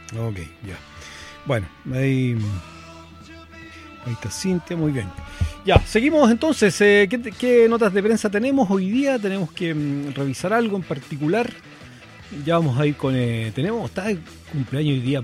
Ok, ya. Bueno, ahí está Cintia, muy bien. Ya, seguimos entonces. ¿Qué notas de prensa tenemos hoy día? Tenemos que revisar algo en particular. Ya vamos a ir con... está de cumpleaños hoy día